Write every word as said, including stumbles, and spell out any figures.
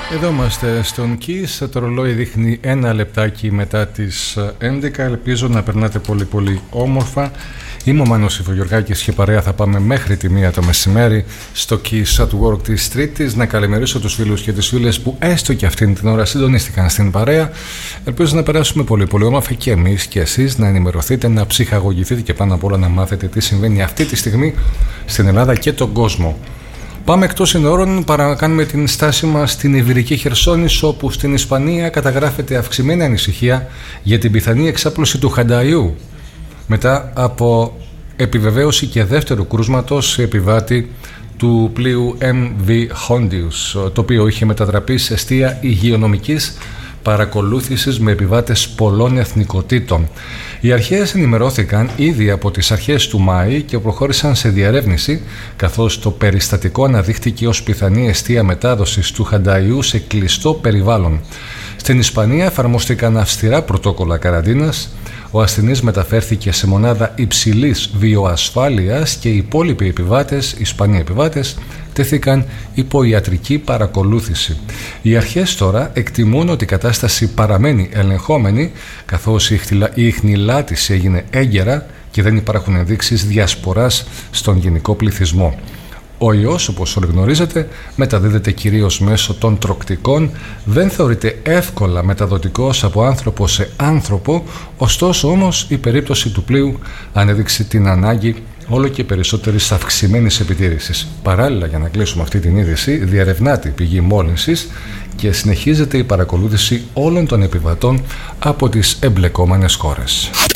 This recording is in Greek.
Εδώ είμαστε στον Kiss, το ρολόι δείχνει ένα λεπτάκι μετά τις έντεκα. Ελπίζω να περνάτε πολύ πολύ όμορφα. Είμαι ο Μάνος Ιφογιοργάκης και παρέα θα πάμε μέχρι τη μία το μεσημέρι στο Kiss at Work της Τρίτης. Να καλημερίσω τους φίλους και τις φίλες που έστω και αυτήν την ώρα συντονίστηκαν στην παρέα. Ελπίζω να περάσουμε πολύ πολύ όμορφα και εμείς και εσείς, να ενημερωθείτε, να ψυχαγωγηθείτε και πάνω απ' όλα να μάθετε τι συμβαίνει αυτή τη στιγμή στην Ελλάδα και τον κόσμο. Πάμε εκτός συνόρων, παρακάνουμε την στάση μας στην Ιβηρική Χερσόνησο, όπου στην Ισπανία καταγράφεται αυξημένη ανησυχία για την πιθανή εξάπλωση του Χανταϊού μετά από επιβεβαίωση και δεύτερου κρούσματος σε επιβάτη του πλοίου εμ βι Hondius, το οποίο είχε μετατραπεί σε εστία υγειονομικής παρακολούθησης με επιβάτες πολλών εθνικοτήτων. Οι αρχές ενημερώθηκαν ήδη από τις αρχές του Μάη και προχώρησαν σε διερεύνηση, καθώς το περιστατικό αναδείχθηκε ως πιθανή εστία μετάδοσης του Χανταϊού σε κλειστό περιβάλλον. Στην Ισπανία εφαρμόστηκαν αυστηρά πρωτόκολλα καραντίνας. Ο ασθενής μεταφέρθηκε σε μονάδα υψηλής βιοασφάλειας και οι υπόλοιποι επιβάτες, Ισπανοί επιβάτες, τέθηκαν υπό ιατρική παρακολούθηση. Οι αρχές τώρα εκτιμούν ότι η κατάσταση παραμένει ελεγχόμενη, καθώς η ιχνηλάτηση έγινε έγκαιρα και δεν υπάρχουν ενδείξεις διασποράς στον γενικό πληθυσμό. Ο ιός, όπως όλοι γνωρίζετε, μεταδίδεται κυρίως μέσω των τροκτικών, δεν θεωρείται εύκολα μεταδοτικός από άνθρωπο σε άνθρωπο, ωστόσο όμως η περίπτωση του πλοίου ανέδειξε την ανάγκη όλο και περισσότερης αυξημένης επιτήρησης. Παράλληλα, για να κλείσουμε αυτή την είδηση, διερευνάται η πηγή μόλυνσης και συνεχίζεται η παρακολούθηση όλων των επιβατών από τις εμπλεκόμενες χώρες.